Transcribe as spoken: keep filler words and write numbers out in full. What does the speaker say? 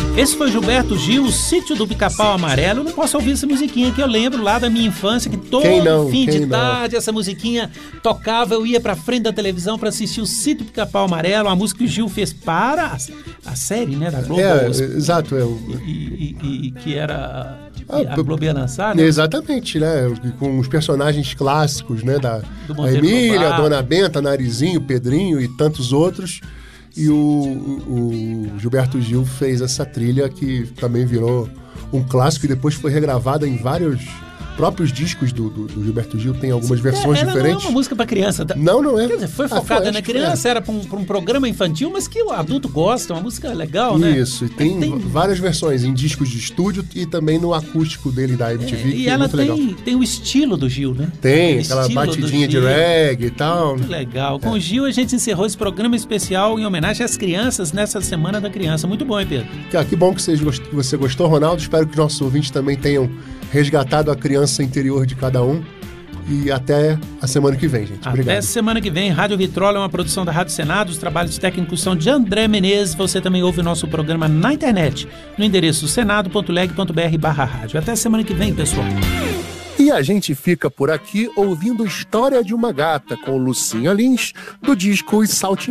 Esse foi Gilberto Gil, o Sítio do Pica-Pau Amarelo. Eu não posso ouvir essa musiquinha que eu lembro lá da minha infância, que todo não, fim de não? tarde essa musiquinha tocava. Eu ia pra frente da televisão pra assistir o Sítio do Pica-Pau Amarelo, uma música que o Gil fez para a, a série, né, da Globo. É, exato. É, e, e, e que era... Ah, a Globo ia lançar, né? Exatamente, né? Com os personagens clássicos, né? Da Do a Emília, a Lobato. Dona Benta, Narizinho, Pedrinho e tantos outros. E o, o, o Gilberto Gil fez essa trilha que também virou um clássico e depois foi regravada em vários próprios discos do, do, do Gilberto Gil. Tem algumas versões ela diferentes. Não é uma música pra criança. Tá? Não, não é. Quer dizer, foi Ah, focada foi, na acho que criança, é. era pra um, pra um programa infantil, mas que o adulto gosta, uma música legal, né? Isso, e tem, tem várias versões em discos de estúdio e também no acústico dele da M T V, É, que e é ela muito tem, legal. tem o estilo do Gil, né? Tem, O aquela estilo do batidinha de Gil. reggae e tal. Muito legal. Com o Gil a gente encerrou esse programa especial em homenagem às crianças nessa Semana da Criança. Muito bom, hein, Pedro? Ah, que bom que você, gost- que você gostou, Ronaldo. Espero que os nossos ouvintes também tenham resgatado a criança interior de cada um. E até a semana que vem, gente. Obrigado. Até semana que vem. Rádio Vitrola é uma produção da Rádio Senado. Os trabalhos técnicos são de André Menezes. Você também ouve o nosso programa na internet, no endereço senado ponto leg ponto br barra rádio. Até semana que vem, pessoal. E a gente fica por aqui ouvindo História de uma Gata, com Lucinha Lins, do disco Os Saltimbancos.